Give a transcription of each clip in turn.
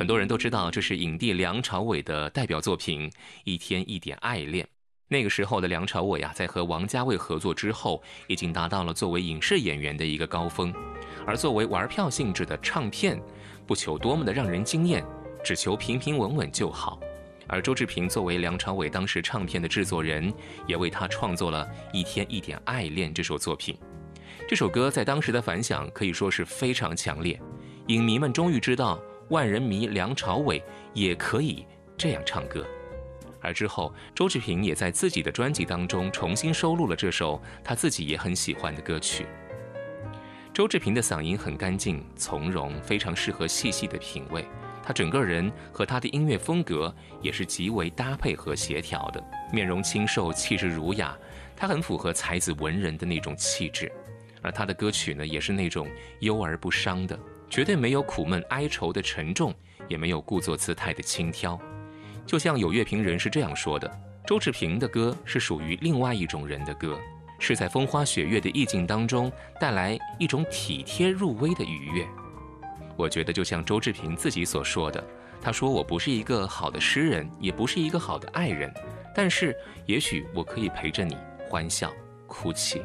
很多人都知道这是影帝梁朝伟的代表作品《一天一点爱恋》。那个时候的梁朝伟在和王家卫合作之后，已经达到了作为影视演员的一个高峰。而作为玩票性质的唱片，不求多么的让人惊艳，只求平平稳稳就好。而周志平作为梁朝伟当时唱片的制作人，也为他创作了《一天一点爱恋》这首作品。这首歌在当时的反响可以说是非常强烈，影迷们终于知道万人迷梁朝伟也可以这样唱歌。而之后，周志平也在自己的专辑当中重新收录了这首他自己也很喜欢的歌曲。周志平的嗓音很干净从容，非常适合细细的品味。他整个人和他的音乐风格也是极为搭配和协调的，面容清瘦，气质儒雅，他很符合才子文人的那种气质。而他的歌曲呢，也是那种忧而不伤的，绝对没有苦闷哀愁的沉重，也没有故作姿态的轻佻。就像有乐评人是这样说的，周志平的歌是属于另外一种人的歌，是在风花雪月的意境当中带来一种体贴入微的愉悦。我觉得就像周志平自己所说的，他说我不是一个好的诗人，也不是一个好的爱人，但是也许我可以陪着你欢笑哭泣。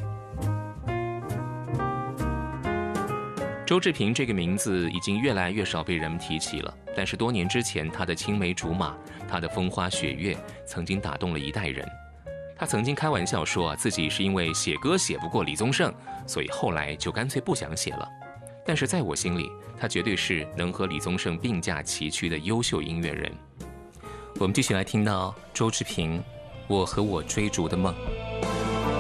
周志平这个名字已经越来越少被人们提起了，但是多年之前他的青梅竹马，他的风花雪月曾经打动了一代人。他曾经开玩笑说自己是因为写歌写不过李宗盛，所以后来就干脆不想写了。但是在我心里，他绝对是能和李宗盛并驾齐驱的优秀音乐人。我们继续来听到周志平《我和我追逐的梦》。